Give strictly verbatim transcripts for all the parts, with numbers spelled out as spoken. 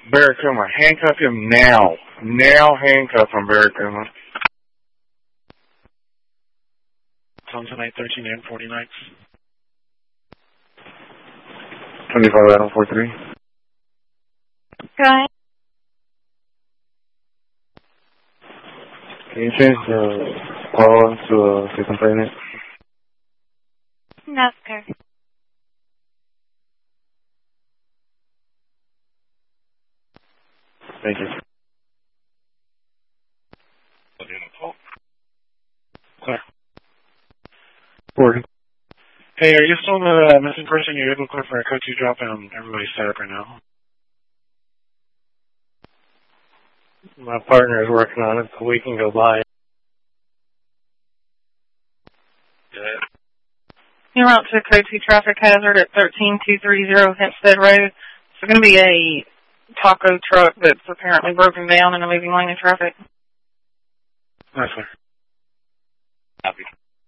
Barracuda, handcuff him now. Now handcuff him, Barracuda. On tonight, thirteen and forty nights. twenty-five Adam forty-three. Okay. Can you change the call to a uh, complainant? No, sir. Thank you. Clear. Morgan. Hey, are you still the uh, missing person? You're able to clear for a code two drop and everybody's set up right now. My partner is working on it so we can go by. Yeah. You're out to code two traffic hazard at thirteen two thirty Hempstead Road. It's going to be a taco truck that's apparently broken down in a moving lane of traffic. Nice one. Happy.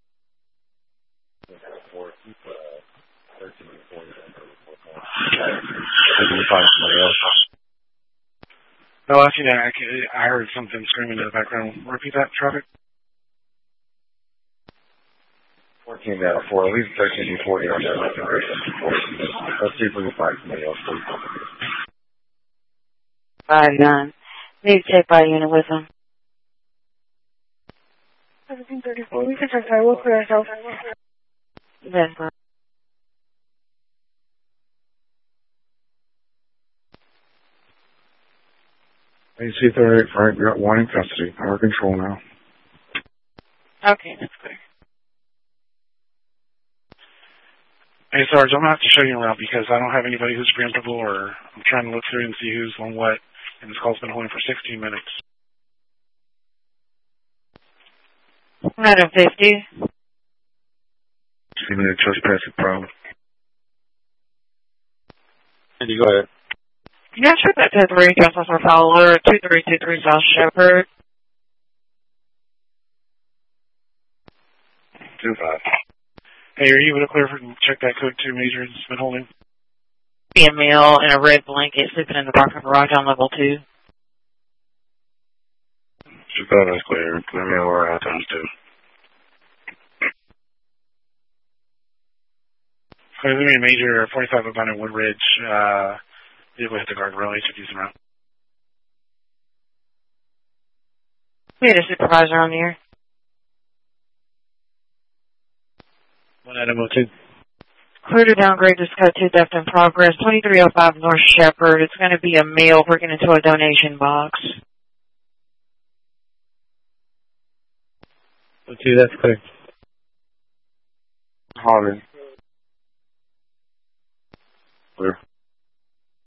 No, actually, I, I heard something screaming in the background. Repeat that, traffic. fourteen out of four, at least thirteen to forty on that. Let's see if we can find somebody else, please. five nine. Need to take by unit with them. seventeen thirty-four. We can check that. We'll clear ourselves. Yes, sir. I see if they're right. We got one in custody. Our control now. Okay, that's clear. Hey, Sarge, I'm going to have to show you around because I don't have anybody who's preemptible, or I'm trying to look through and see who's on what, and this call's been holding for sixteen minutes. Madam fifty. See me a trespassing problem. Andy, go ahead. Yeah, sure. That's a three, Justice or Fowler, two three two three South Shepherd. Two five. Hey, are you able to clear for check that code two major it's been holding? Be a male in a red blanket sleeping in the parking garage on level two. Two five is clear. Let me know where I times two. Clear me a major forty-five abandoned Woodridge. Uh, vehicle hit the guardrail. H F D's around. We had a supervisor on the air. One item oh two. Clear to downgrade this code two theft in progress. twenty-three oh five North Shepherd. It's going to be a male working into a donation box. Okay, that's clear. Harvard.